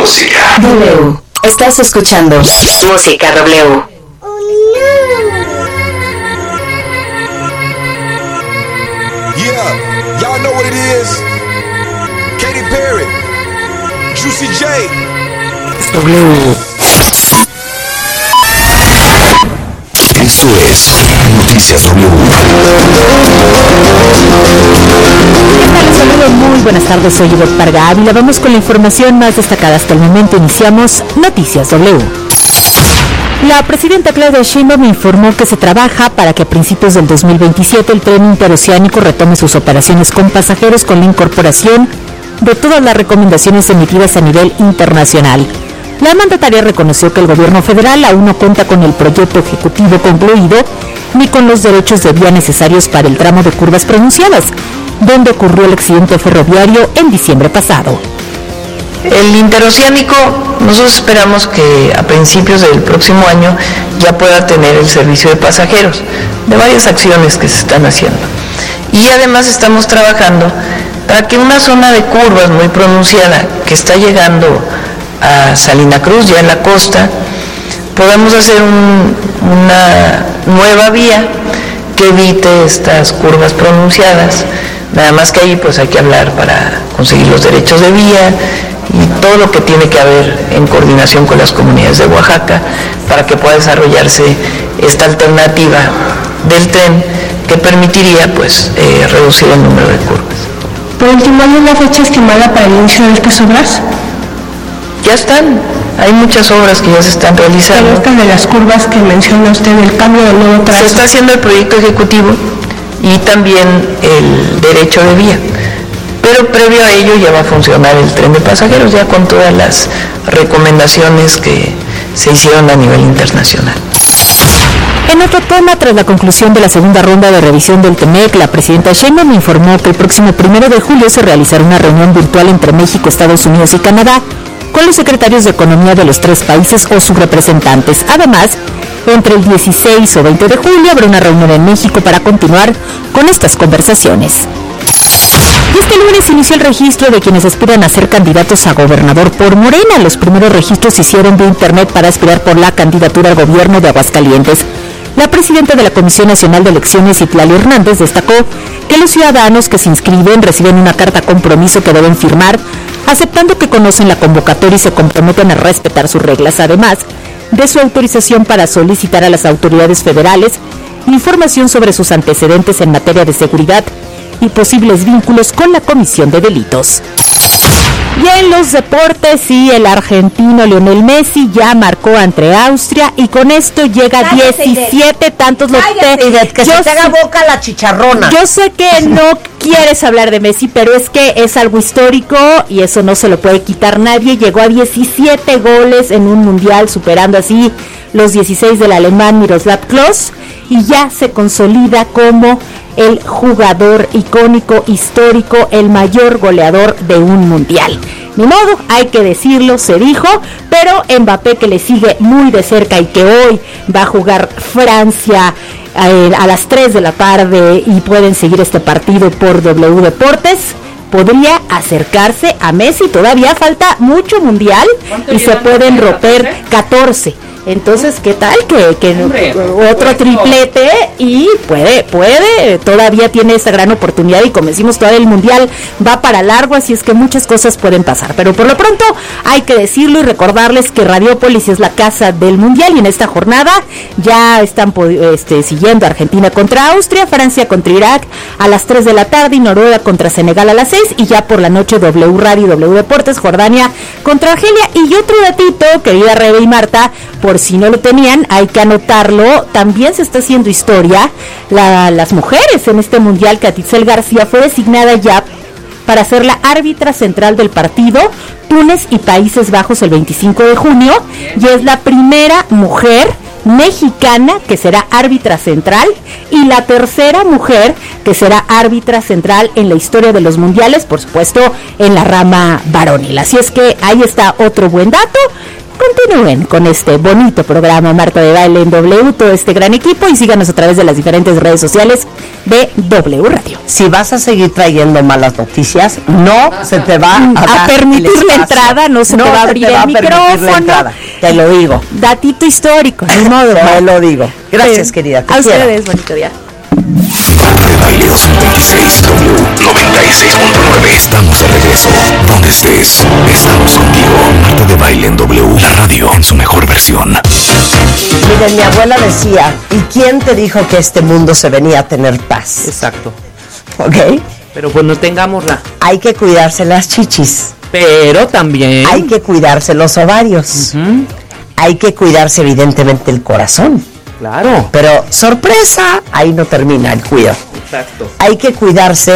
música. W. Estás escuchando Música W. Yeah, y'all know what it is. Katy Perry, Juicy J. W. Esto es Noticias W. ¿Qué tal? Les saludo, muy buenas tardes, soy Ivette Parga Ávila. Vamos con la información más destacada hasta el momento. Iniciamos Noticias W. La presidenta Claudia Sheinbaum informó que se trabaja para que a principios del 2027 el tren interoceánico retome sus operaciones con pasajeros con la incorporación de todas las recomendaciones emitidas a nivel internacional. La mandataria reconoció que el gobierno federal aún no cuenta con el proyecto ejecutivo concluido ni con los derechos de vía necesarios para el tramo de curvas pronunciadas, donde ocurrió el accidente ferroviario en diciembre pasado. El interoceánico, nosotros esperamos que a principios del próximo año ya pueda tener el servicio de pasajeros, de varias acciones que se están haciendo. Y además estamos trabajando para que una zona de curvas muy pronunciada que está llegando a Salina Cruz, ya en la costa, podamos hacer una nueva vía que evite estas curvas pronunciadas. Nada más que ahí pues hay que hablar para conseguir los derechos de vía y todo lo que tiene que haber en coordinación con las comunidades de Oaxaca para que pueda desarrollarse esta alternativa del tren que permitiría pues reducir el número de curvas. Por último, ¿hay una fecha estimada para el inicio de estas obras? Ya están, hay muchas obras que ya se están realizando. Pero estas de las curvas que menciona usted, el cambio del nuevo trazo. Se está haciendo el proyecto ejecutivo y también el derecho de vía. Pero previo a ello ya va a funcionar el tren de pasajeros, ya con todas las recomendaciones que se hicieron a nivel internacional. En otro tema, tras la conclusión de la segunda ronda de revisión del TEMEC, la presidenta Sheinbaum informó que el próximo 1 de julio se realizará una reunión virtual entre México, Estados Unidos y Canadá con los secretarios de Economía de los tres países o sus representantes. Además, entre el 16 o 20 de julio habrá una reunión en México para continuar con estas conversaciones. Y este lunes inició el registro de quienes aspiran a ser candidatos a gobernador por Morena. Los primeros registros se hicieron vía internet para aspirar por la candidatura al gobierno de Aguascalientes. La presidenta de la Comisión Nacional de Elecciones, Citlali Hernández, destacó que los ciudadanos que se inscriben reciben una carta compromiso que deben firmar, aceptando que conocen la convocatoria y se comprometen a respetar sus reglas, además de su autorización para solicitar a las autoridades federales información sobre sus antecedentes en materia de seguridad y posibles vínculos con la comisión de delitos. Y en los deportes, sí, el argentino Lionel Messi ya marcó ante Austria y con esto llega a 17 tantos. Que se te haga boca la chicharrona. Yo sé que no quieres hablar de Messi, pero es que es algo histórico y eso no se lo puede quitar nadie. Llegó a 17 goles en un mundial, superando así los 16 del alemán Miroslav Klose, y ya se consolida como el jugador icónico, histórico, el mayor goleador de un mundial. Ni modo, hay que decirlo, se dijo, pero Mbappé, que le sigue muy de cerca y que hoy va a jugar Francia a las 3 de la tarde y pueden seguir este partido por W Deportes, podría acercarse a Messi. Todavía falta mucho mundial y se pueden romper 14. Entonces, ¿qué tal que otro triplete? Y puede, todavía tiene esta gran oportunidad y como decimos, todo el mundial va para largo, así es que muchas cosas pueden pasar. Pero por lo pronto hay que decirlo y recordarles que Radiópolis es la casa del mundial y en esta jornada ya están siguiendo Argentina contra Austria, Francia contra Irak a las 3 de la tarde y Noruega contra Senegal a las 6 y ya por la noche W Radio y W Deportes, Jordania contra Argelia. Y otro datito, querida Rebe y Marta, por si no lo tenían, hay que anotarlo, también se está haciendo historia. Las mujeres en este mundial, Catitzel García fue designada ya para ser la árbitra central del partido Túnez y Países Bajos el 25 de junio y es la primera mujer mexicana que será árbitra central y la tercera mujer que será árbitra central en la historia de los mundiales, por supuesto en la rama varonil. Así es que ahí está otro buen dato continúen con este bonito programa Marta de Baile en W, todo este gran equipo, y síganos a través de las diferentes redes sociales de W Radio. Si vas a seguir trayendo malas noticias, no se te va a permitir la entrada, no se te va a abrir el micrófono. Te lo digo. Datito histórico, ni modo. Te lo digo. Gracias, querida. A ustedes, bonito día. Marta de Baile 2026, W96.9. Estamos de regreso. Donde estés, estamos contigo. Marta de Baile en W, la radio en su mejor versión. Miren, mi abuela decía, ¿y quién te dijo que este mundo se venía a tener paz? Exacto. ¿Ok? Pero pues no tengámosla. Hay que cuidarse las chichis. Pero también hay que cuidarse los ovarios. Hay que cuidarse evidentemente el corazón. Claro. Pero sorpresa, ahí no termina el cuidado. Exacto. Hay que cuidarse